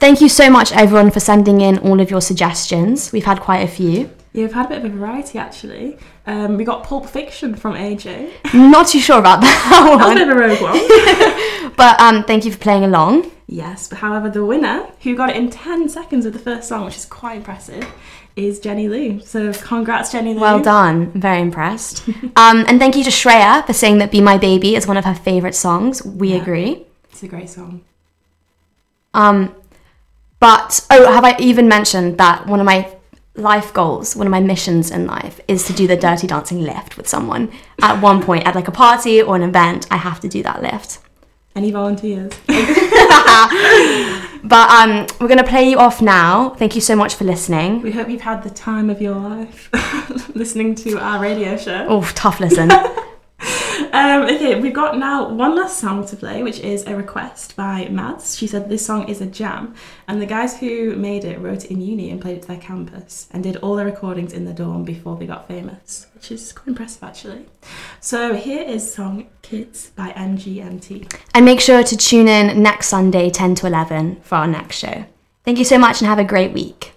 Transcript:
Thank you so much, everyone, for sending in all of your suggestions. We've had quite a few. Yeah, we've had a bit of a variety, actually. We got Pulp Fiction from AJ. Not too sure about that one. That was a bit of a rogue one. But thank you for playing along. Yes, but however, the winner, who got it in 10 seconds of the first song, which is quite impressive, is Jenny Lou. So congrats, Jenny Lou. Well done. I'm very impressed. And thank you to Shreya for saying that Be My Baby is one of her favourite songs. We agree. It's a great song. But, have I even mentioned that one of my life goals, one of my missions in life is to do the Dirty Dancing lift with someone. At one point, at like a party or an event, I have to do that lift. Any volunteers? But we're going to play you off now. Thank you so much for listening. We hope you've had the time of your life listening to our radio show. Oh, tough listen. Okay, we've got now one last song to play, which is a request by Mads. She said this song is a jam, and the guys who made it wrote it in uni and played it to their campus and did all their recordings in the dorm before they got famous, which is quite impressive, actually. So here is the song Kids by MGMT. And make sure to tune in next Sunday, 10 to 11, for our next show. Thank you so much and have a great week.